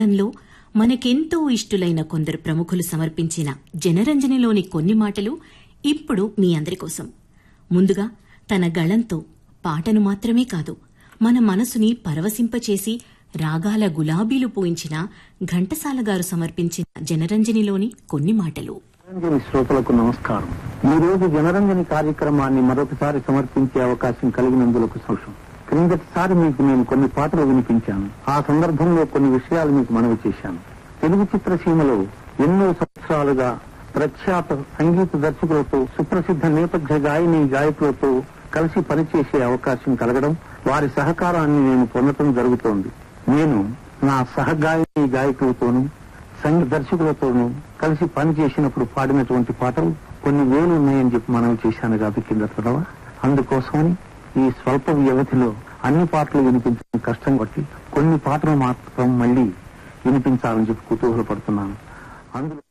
లో మనకెంతో ఇష్టులైన కొందరు ప్రముఖులు సమర్పించిన జనరంజనిలోని కొన్ని మాటలు ఇప్పుడు మీ అందరి కోసం. ముందుగా తన గళంతో పాటను మాత్రమే కాదు, మన మనసుని పరవశింపచేసి రాగాల గులాబీలు పూయించిన ఘంటసాల గారు సమర్పించిన జనరంజనిలోని కొన్ని మాటలు. జనరంజని శ్రోతలకు నమస్కారం. ఈ రోజు జనరంజని కార్యక్రమాన్ని మరొకసారి సమర్పించే అవకాశం కలిగినందుకు సంతోషం. క్రిందటిసారి మీకు నేను కొన్ని పాటలు వినిపించాను. ఆ సందర్భంలో కొన్ని విషయాలు మీకు మనవి చేశాను. తెలుగు చిత్రసీమలో ఎన్నో సంవత్సరాలుగా ప్రఖ్యాత సంగీత దర్శకులతో, సుప్రసిద్ధ నేపథ్య గాయకులతో కలిసి పనిచేసే అవకాశం కలగడం, వారి సహకారాన్ని నేను పొందడం జరుగుతోంది. నేను నా గాయకులతోనూ సంగీత దర్శకులతోనూ కలిసి పనిచేసినప్పుడు పాడినటువంటి పాటలు కొన్ని వేలు ఉన్నాయని చెప్పి మనవి చేశాను కాబట్టి కింద చదవా. అందుకోసమని ఈ స్వల్ప వ్యవధిలో అన్ని పాటలు వినిపించడం కష్టం బట్టి కొన్ని పాటలు మాత్రం మళ్లీ వినిపించాలని చెప్పి కుతూహలపడుతున్నాను. అందులో